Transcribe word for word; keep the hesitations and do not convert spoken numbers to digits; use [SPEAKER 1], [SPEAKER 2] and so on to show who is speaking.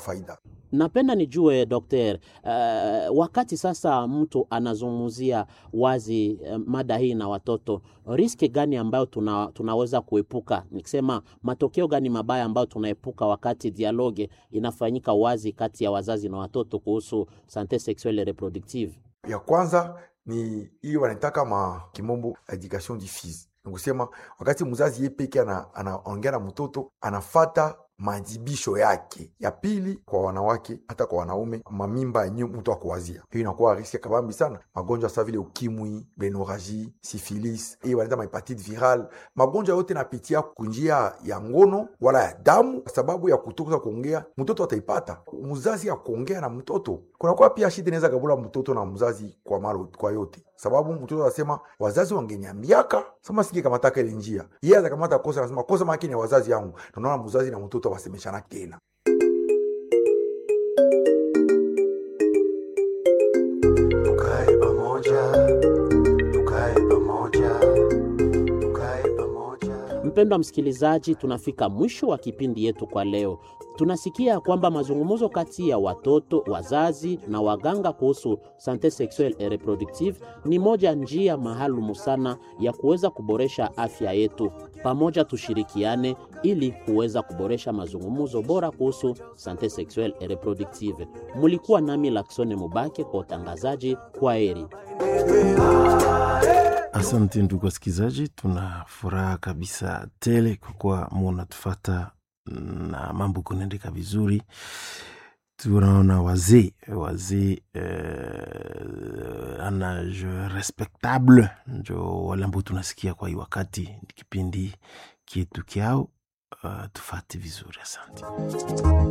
[SPEAKER 1] faida.
[SPEAKER 2] Napenda nijue Daktari, uh, wakati sasa mtu anazungumzia wazi uh, mada hii na watoto, riski gani ambayo tuna, tunaweza kuepuka? Nikisema matokeo gani mabaya ambayo tunaepuka wakati dialogue inafanyika wazi kati ya wazazi na watoto kuhusu sante sexuelle et reproductive?
[SPEAKER 1] Ya kwanza ni hiyo wanataka ma kimombo education diffuse. Nikusema wakati mzazi yeye peke anaongea na mtoto anafata majibisho yake. Ya pili kwa wanawake hata kwa wanaume, mamimba yenyewe mtu akuwazia, hiyo inakuwa riski kabambi sana. Magonjwa sawa vile ukimwi, benoraji, syphilis, hiyo wanaita hepatite viral, magonjwa yote napitia kunjia ya ngono wala ya damu. Sababu ya kutoka kuongea mtoto ataipata, mzazi ya kuongea na mtoto kuna kwa pia shida inaweza kabula mtoto na mzazi kwa malo kwa yote. Sababu mtoto anasema wazazi wangeniambiaka sema siki kama taka ile njia, yeye atakamata kosa, anasema kosa makini ya wazazi yangu. Tunaona mzazi na mtoto wasemeshana tena.
[SPEAKER 3] Tukae pamoja, tukae pamoja, tukae pamoja.
[SPEAKER 2] Mpendwa msikilizaji, tunafika mwisho wa kipindi yetu kwa leo. Tunasikia kwamba mazungumzo kati ya watoto, wazazi na waganga kuhusu sante sexuelle et reproductive ni moja njia maalumu sana ya kuweza kuboresha afya yetu. Pamoja tushirikiane ili kuweza kuboresha mazungumzo bora kuhusu sante sexuelle et reproductive. Mulikuwa nami Laksone Mubake kwa utangazaji. Kwa heri.
[SPEAKER 4] Asante ndugu wasikilizaji, tuna furaha kabisa tele kwa kuwa mnatufuata na mambo kunaendeka vizuri. Tunaona wazee wazee eh, ana je respectable njo wale ambao tunasikia kwa hii wakati kipindi kietu kiao. Uh, tufate vizuri. Asante.